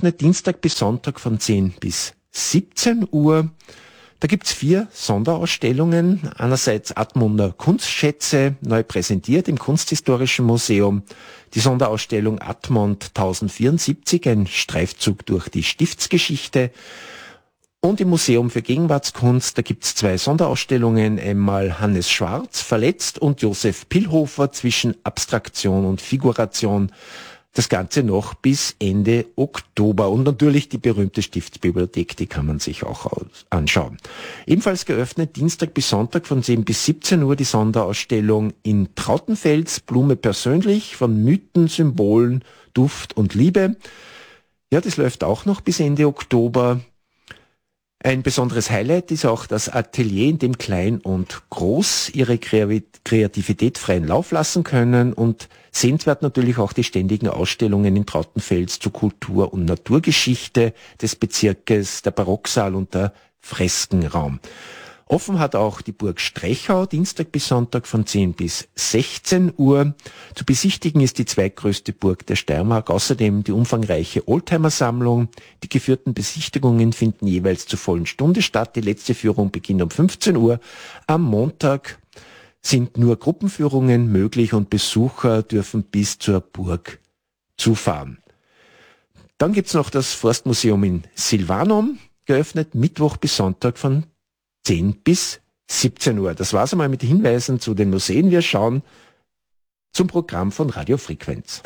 geöffnet, Dienstag bis Sonntag von 10 bis 17 Uhr. Da gibt's 4 Sonderausstellungen. Einerseits Admonder Kunstschätze, neu präsentiert im Kunsthistorischen Museum. Die Sonderausstellung Admont 1074, ein Streifzug durch die Stiftsgeschichte. Und im Museum für Gegenwartskunst, da gibt's 2 Sonderausstellungen. Einmal Hannes Schwarz, Verletzt, und Josef Pillhofer, zwischen Abstraktion und Figuration. Das Ganze noch bis Ende Oktober. Und natürlich die berühmte Stiftsbibliothek, die kann man sich auch anschauen. Ebenfalls geöffnet Dienstag bis Sonntag von 10 bis 17 Uhr die Sonderausstellung in Trautenfels, Blume persönlich, von Mythen, Symbolen, Duft und Liebe. Ja, das läuft auch noch bis Ende Oktober. Ein besonderes Highlight ist auch das Atelier, in dem Klein und Groß ihre Kreativität freien Lauf lassen können, und sehenswert natürlich auch die ständigen Ausstellungen in Trautenfels zu Kultur- und Naturgeschichte des Bezirkes, der Barocksaal und der Freskenraum. Offen hat auch die Burg Streichau, Dienstag bis Sonntag von 10 bis 16 Uhr. Zu besichtigen ist die zweitgrößte Burg der Steiermark, außerdem die umfangreiche Oldtimer-Sammlung. Die geführten Besichtigungen finden jeweils zur vollen Stunde statt. Die letzte Führung beginnt um 15 Uhr. Am Montag sind nur Gruppenführungen möglich und Besucher dürfen bis zur Burg zufahren. Dann gibt's noch das Forstmuseum in Silvanum, geöffnet Mittwoch bis Sonntag von 10 bis 17 Uhr. Das war's einmal mit Hinweisen zu den Museen. Wir schauen zum Programm von Radio Frequenz.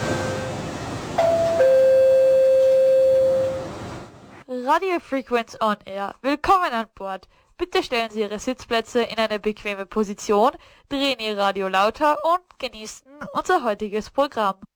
Radio Frequenz on Air. Willkommen an Bord. Bitte stellen Sie Ihre Sitzplätze in eine bequeme Position, drehen Ihr Radio lauter und genießen unser heutiges Programm.